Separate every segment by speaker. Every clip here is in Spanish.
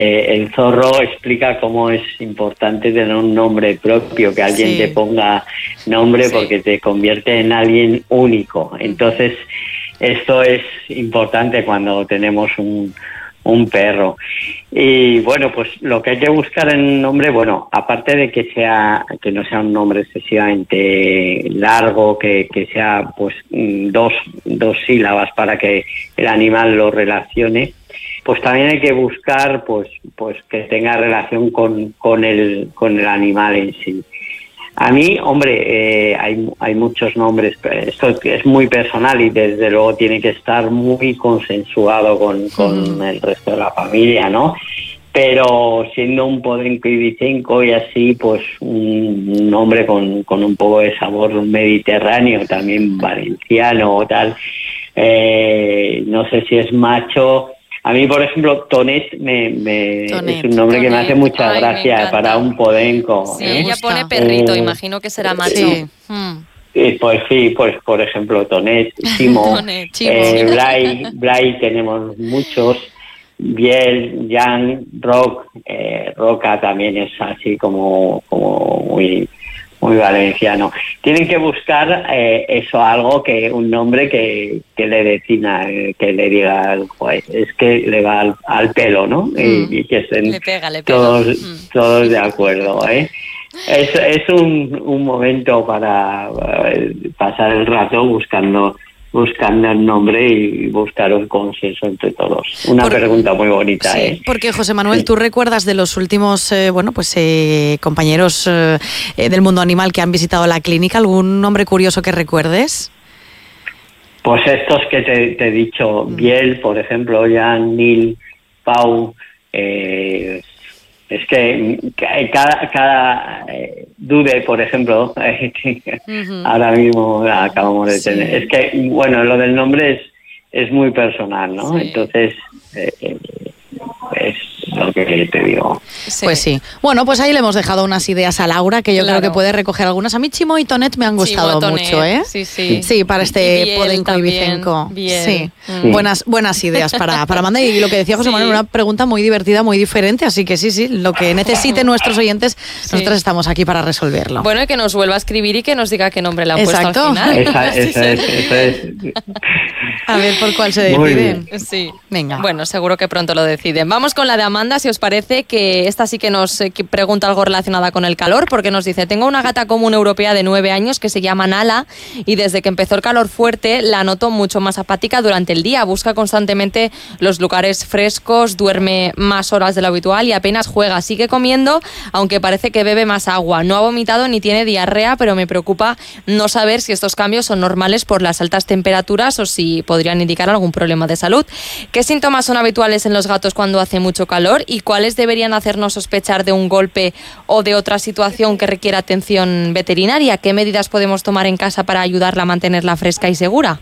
Speaker 1: el zorro explica cómo es importante tener un nombre propio, que alguien te ponga nombre porque te convierte en alguien único. Entonces, esto es importante cuando tenemos un perro. Y bueno, pues lo que hay que buscar en un nombre, bueno, aparte de que no sea un nombre excesivamente largo, que sea pues dos sílabas para que el animal lo relacione, pues también hay que buscar pues que tenga relación con el animal en sí. A mí, hombre, hay muchos nombres, esto es muy personal y desde luego tiene que estar muy consensuado con el resto de la familia, ¿no? Pero siendo un Podenco ibicenco y así, pues un nombre con un poco de sabor mediterráneo, también valenciano o tal, no sé si es macho. A mí, por ejemplo, Tonet es un nombre que me hace mucha gracia para un Podenco.
Speaker 2: Sí, ella pone perrito, imagino que será macho.
Speaker 1: Sí. Pues sí, pues por ejemplo, Tonet, Chimo, Blay tenemos muchos, Biel, Jan, Roca también es así como muy valenciano. Tienen que buscar algo un nombre que le defina, que le diga, es que le va al pelo, ¿no? Y que estén todos de acuerdo, Es un momento para pasar el rato buscando el nombre y buscar un consenso entre todos. Pregunta muy bonita,
Speaker 3: Sí, porque José Manuel, ¿tú recuerdas de los últimos compañeros del mundo animal que han visitado la clínica algún nombre curioso que recuerdes?
Speaker 1: Pues estos que te he dicho, Biel, por ejemplo, Jan, Nil, Pau, es que cada Dude, por ejemplo, ahora mismo acabamos de tener. Es que, bueno, lo del nombre es muy personal, ¿no? Sí. Entonces, es lo que te digo.
Speaker 3: Sí. Pues sí. Bueno, pues ahí le hemos dejado unas ideas a Laura, que yo creo que puede recoger algunas. A mí Chimo y Tonet me han gustado mucho, ¿eh? Sí, para este Podenco ibicenco. Sí. Buenas ideas para mandar. Y lo que decía José Manuel, una pregunta muy divertida, muy diferente, así que sí, lo que necesiten nuestros oyentes, nosotros estamos aquí para resolverlo.
Speaker 2: Bueno, y que nos vuelva a escribir y que nos diga qué nombre le han puesto al final.
Speaker 1: Eso es.
Speaker 3: A ver por cuál se deciden.
Speaker 2: Sí. Venga. Bueno, seguro que pronto lo deciden. Vamos con la de Amanda, si os parece, que esta sí que nos pregunta algo relacionada con el calor, porque nos dice: tengo una gata común europea de 9 años que se llama Nala y desde que empezó el calor fuerte la noto mucho más apática durante el día, busca constantemente los lugares frescos, duerme más horas de lo habitual y apenas juega, sigue comiendo aunque parece que bebe más agua, no ha vomitado ni tiene diarrea, pero me preocupa no saber si estos cambios son normales por las altas temperaturas o si podrían indicar algún problema de salud. ¿Qué síntomas son habituales en los gatos cuando hace mucho calor y cuáles deberían hacernos sospechar de un golpe o de otra situación que requiera atención veterinaria? ¿Qué medidas podemos tomar en casa para ayudarla a mantenerla fresca y segura?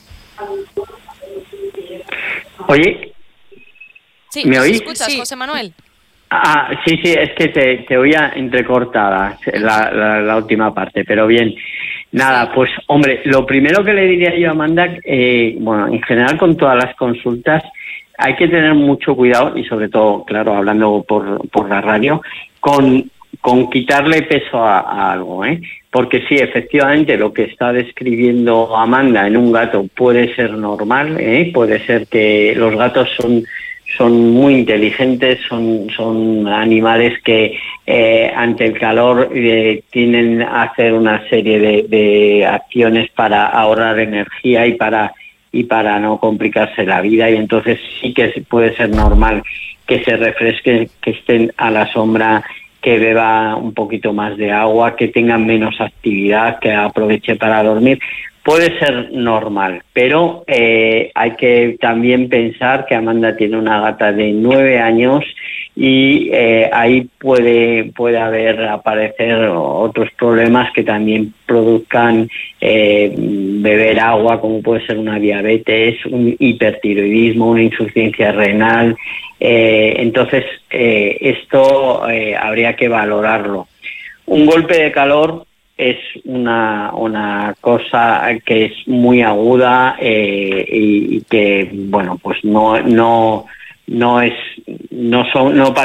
Speaker 1: Oye,
Speaker 2: sí,
Speaker 1: ¿me oís?
Speaker 2: ¿Escuchas, sí. José Manuel?
Speaker 1: Sí, es que te oía entrecortada la última parte, pero bien. Nada, pues hombre, lo primero que le diría yo a Amanda, en general con todas las consultas, hay que tener mucho cuidado y sobre todo, claro, hablando por la radio, con quitarle peso a algo, porque sí, efectivamente, lo que está describiendo Amanda en un gato puede ser normal, puede ser que los gatos son muy inteligentes, son animales que ante el calor tienden a hacer una serie de acciones para ahorrar energía y para no complicarse la vida, y entonces sí que puede ser normal que se refresquen, que estén a la sombra, que beba un poquito más de agua, que tengan menos actividad, que aproveche para dormir. Puede ser normal, pero hay que también pensar que Amanda tiene una gata de 9 años y ahí puede aparecer otros problemas que también produzcan beber agua, como puede ser una diabetes, un hipertiroidismo, una insuficiencia renal. Entonces, esto habría que valorarlo. Un golpe de calor es una cosa que es muy aguda y que, bueno, pues no no